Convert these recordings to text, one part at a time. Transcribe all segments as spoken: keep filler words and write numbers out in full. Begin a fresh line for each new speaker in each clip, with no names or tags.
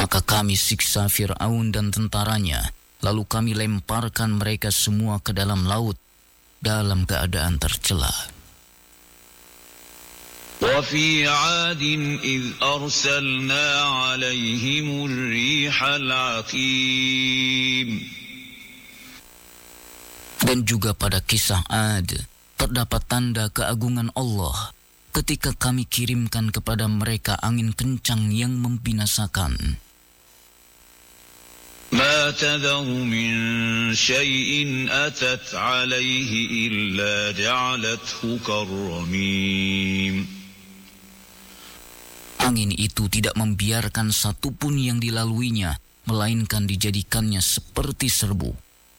Maka kami siksa Fir'aun dan tentaranya, lalu kami lemparkan mereka semua ke dalam laut dalam keadaan tercela.
وفي عاد إذ أرسلنا عليهم الريح العقيم.
Dan juga pada kisah Ad, terdapat tanda keagungan Allah ketika kami kirimkan kepada mereka angin kencang yang membinasakan.
ما تذر من شيء أتت عليه إلا جعلته كالرميم.
Angin itu tidak membiarkan satupun yang dilaluinya, melainkan dijadikannya seperti serbu.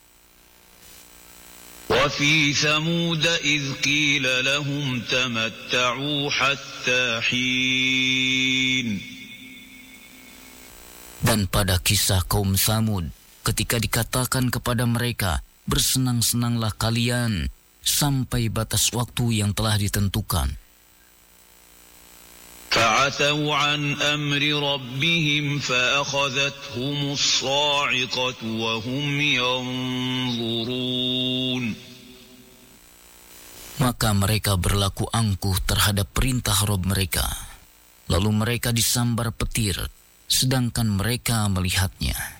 وفي ثمود إذ قيل لهم تمتعوا حتى حين.
Dan pada kisah kaum Tsamud, ketika dikatakan kepada mereka, bersenang-senanglah kalian sampai batas waktu yang telah ditentukan.
فعتوا عن أمر ربهم فأخذتهم الصاعقة وهم ينظرون.
Maka mereka berlaku angkuh terhadap perintah Rabb mereka. Lalu mereka disambar petir, sedangkan mereka melihatnya.